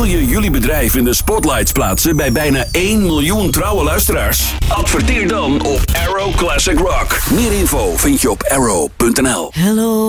Wil je jullie bedrijf in de spotlights plaatsen bij bijna 1 miljoen trouwe luisteraars? Adverteer dan op Arrow Classic Rock. Meer info vind je op arrow.nl. Hello.